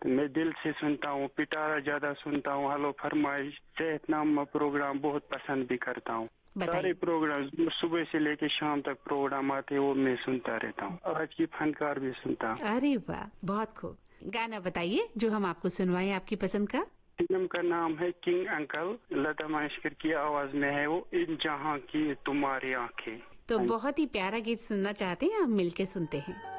मैं दिल से सुनता हूँ, पिटारा ज्यादा सुनता हूँ, हेलो फरमाइश, सेहतनामा प्रोग्राम बहुत पसंद भी करता हूँ। सारे प्रोग्राम जो सुबह से लेके शाम तक प्रोग्राम आते हैं वो मैं सुनता रहता हूँ। आज की फनकार भी सुनता हूँ। अरे वाह, बहुत खूब। गाना बताइए जो हम आपको सुनवाएं आपकी पसंद का। फिल्म का नाम है किंग अंकल, लता मंगेशकर की आवाज में है वो, इन जहां की तुम्हारी आंखें। तो बहुत ही प्यारा गीत सुनना चाहते हैं, हम मिलके सुनते हैं।